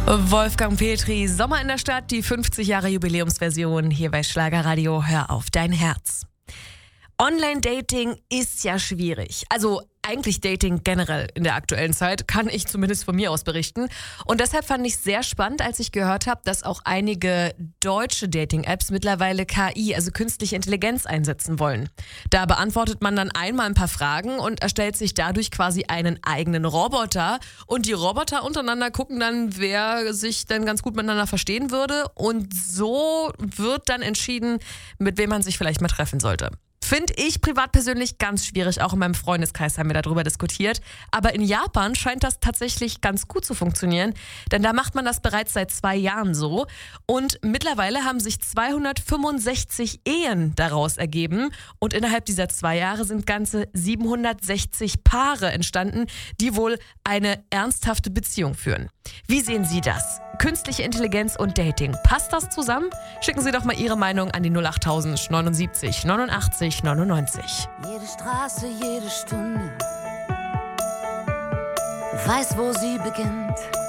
Wolfgang Petri, Sommer in der Stadt, die 50 Jahre Jubiläumsversion hier bei Schlagerradio. Hör auf dein Herz. Online-Dating ist ja schwierig. Also eigentlich Dating generell in der aktuellen Zeit, kann ich zumindest von mir aus berichten. Und deshalb fand ich es sehr spannend, als ich gehört habe, dass auch einige deutsche Dating-Apps mittlerweile KI, also künstliche Intelligenz, einsetzen wollen. Da beantwortet man dann einmal ein paar Fragen und erstellt sich dadurch quasi einen eigenen Roboter. Und die Roboter untereinander gucken dann, wer sich denn ganz gut miteinander verstehen würde. Und so wird dann entschieden, mit wem man sich vielleicht mal treffen sollte. Finde ich privat persönlich ganz schwierig. Auch in meinem Freundeskreis haben wir darüber diskutiert. Aber in Japan scheint das tatsächlich ganz gut zu funktionieren. Denn da macht man das bereits seit 2 Jahren so. Und mittlerweile haben sich 265 Ehen daraus ergeben. Und innerhalb dieser 2 Jahre sind ganze 760 Paare entstanden, die wohl eine ernsthafte Beziehung führen. Wie sehen Sie das? Künstliche Intelligenz und Dating. Passt das zusammen? Schicken Sie doch mal Ihre Meinung an die 08000 79 89 99. Jede Straße, jede Stunde weiß, wo sie beginnt.